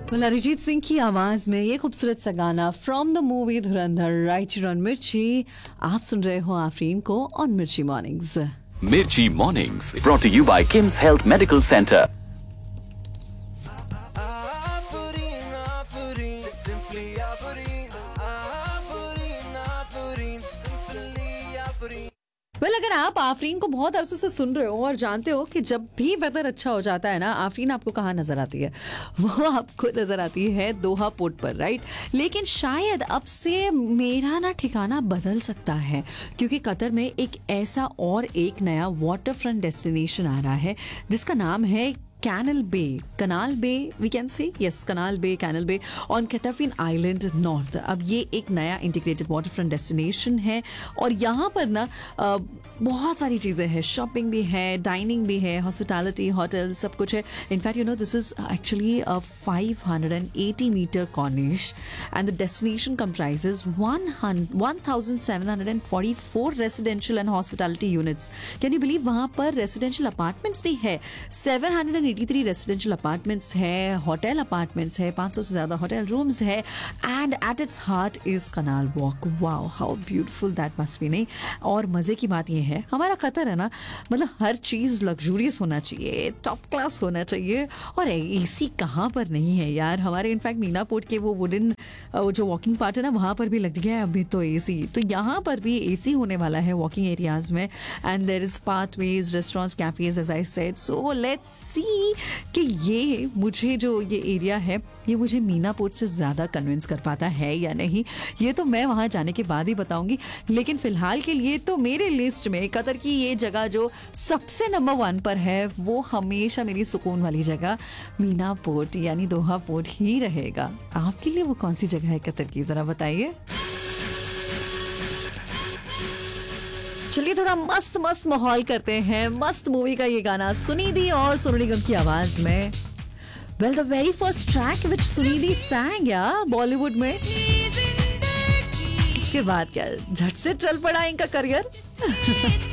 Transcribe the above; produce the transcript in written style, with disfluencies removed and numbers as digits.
well, Arijit Singh की आवाज में ये खूबसूरत सा गाना from the movie Dhurandhar right on मिर्ची। आप सुन रहे हो आफरीन को ऑन मिर्ची mornings. Mirchi Mornings, brought to you by Kim's Health Medical Center. well, अगर आप आफरीन को बहुत अरसे से सुन रहे हो और जानते हो कि जब भी वेदर अच्छा हो जाता है ना, आफरीन आपको कहाँ नजर आती है? वो आपको नजर आती है दोहा पोर्ट पर, राइट? लेकिन शायद अब से मेरा ना ठिकाना बदल सकता है, क्योंकि कतर में एक नया वाटर फ्रंट डेस्टिनेशन आ रहा है जिसका नाम है Canal Bay, we can say, yes, Canal Bay on Ketafin Island North. अब ये एक नया इंटीग्रेटेड वाटरफ्रंट डेस्टिनेशन है और यहाँ पर ना बहुत सारी चीज़ें हैं, शॉपिंग भी है, डाइनिंग भी है, हॉस्पिटैलिटी, होटल, सब कुछ है। In fact you know this is actually a 580-meter corniche and the destination comprises 1,744 residential and hospitality units. Can you believe वहाँ पर रेसिडेंशियल अपार्टमेंट्स भी है, 783 रेसिडेंशियल अपार्टमेंट्स है, होटल अपार्टमेंट्स है, 500 से ज़्यादा होटल रूम्स है, and at its heart is kanal walk. Wow, how beautiful that must be, नहीं? और मज़े की बात यह है, हमारा कतर है ना, मतलब हर चीज़ लग्जूरियस होना चाहिए, टॉप क्लास होना चाहिए, और एसी कहाँ पर नहीं है यार। हमारे इनफैक्ट मीना पोर्ट के वो वुडन जो वॉकिंग पार्ट है ना, वहाँ पर भी लग गया है अभी तो एसी। तो यहाँ पर भी एसी होने वाला है वॉकिंग एरियाज में, and there is pathways, restaurants, cafes, as I said. So let's see कि ये एरिया है, ये मुझे मीना पोर्ट से ज़्यादा कन्विंस कर पाता है या नहीं, ये तो मैं वहाँ जाने के बाद ही बताऊंगी। लेकिन फिलहाल के लिए तो मेरे लिस्ट में कतर की ये जगह जो सबसे नंबर 1 पर है, वो हमेशा मेरी सुकून वाली जगह मीना पोर्ट यानी दोहा पोर्ट ही रहेगा। आपके लिए वो कौन सी जगह है कतर की, ज़रा बताइए। चलिए थोड़ा मस्त माहौल करते हैं। मस्त मूवी का ये गाना सुनिधि और सोनू निगम की आवाज में। Well, the very first track which Sunidhi sang या बॉलीवुड में, इसके बाद क्या झट से चल पड़ा इनका करियर।